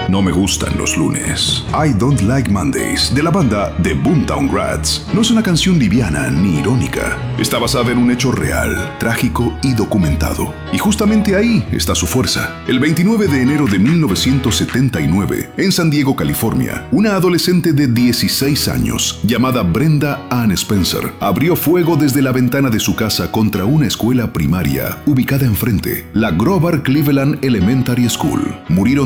No me gustan los lunes. I Don't Like Mondays, de la banda The Boomtown Rats, no es una canción liviana ni irónica. Está basada en un hecho real, trágico y documentado. Y justamente ahí está su fuerza. El 29 de enero de 1979, en San Diego, California, una adolescente de 16 años, llamada Brenda Ann Spencer, abrió fuego desde la ventana de su casa contra una escuela primaria ubicada enfrente, la Grover Cleveland Elementary School. Murieron